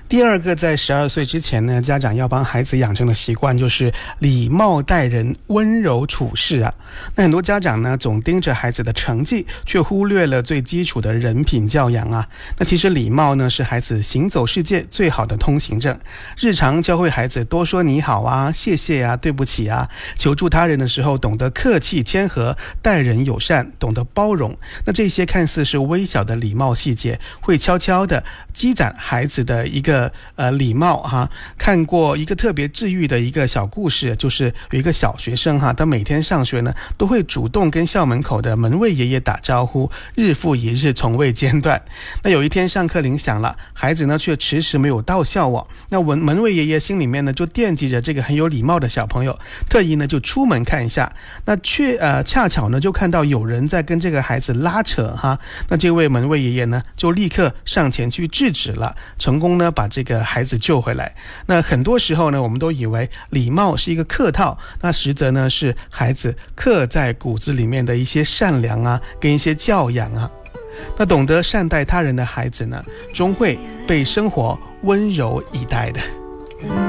第二个，在12岁之前呢，家长要帮孩子养成的习惯就是礼貌待人，温柔处事啊。那很多家长呢，总盯着孩子的成绩，却忽略了最基础的人品教养啊。那其实礼貌呢，是孩子行走世界最好的通行证。日常教会孩子多说你好啊、谢谢啊、对不起啊，求助他人的时候懂得客气谦和，待人友善，懂得包容。那这些看似是微小的礼貌细节，会悄悄的积攒孩子的一个礼貌哈。看过一个特别治愈的一个小故事，就是有一个小学生哈，他每天上学呢都会主动跟校门口的门卫爷爷打招呼，日复一日，从未间断。那有一天上课铃响了，孩子呢却迟迟没有到校哦。那门卫爷爷心里面呢就惦记着这个很有礼貌的小朋友，特意呢就出门看一下。那恰巧呢就看到有人在跟这个孩子拉扯哈。那这位门卫爷爷呢就立刻上前去制止了，成功呢把这个孩子救回来。那很多时候呢，我们都以为礼貌是一个客套，那实则呢是孩子刻在骨子里面的一些善良啊，跟一些教养啊。那懂得善待他人的孩子呢，终会被生活温柔以待的。